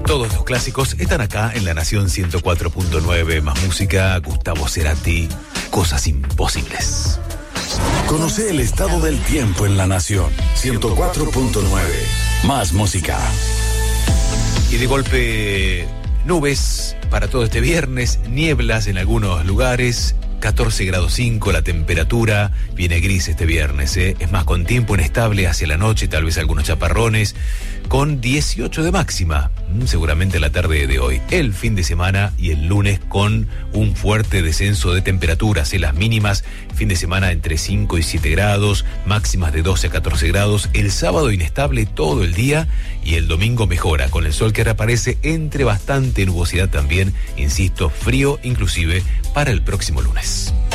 Todos los clásicos están acá en La Nación 104.9. Más música, Gustavo Cerati, Cosas Imposibles. Conoce el estado del tiempo en La Nación 104.9. Más música. Y de golpe, nubes para todo este viernes, nieblas en algunos lugares. 14 grados 5 la temperatura, viene gris este viernes, es más con tiempo inestable hacia la noche, tal vez algunos chaparrones, con 18 de máxima, seguramente la tarde de hoy. El fin de semana y el lunes con un fuerte descenso de temperaturas, las mínimas, fin de semana entre 5 y 7 grados, máximas de 12 a 14 grados, el sábado inestable todo el día y el domingo mejora, con el sol que reaparece entre bastante nubosidad también, insisto, frío inclusive para el próximo lunes.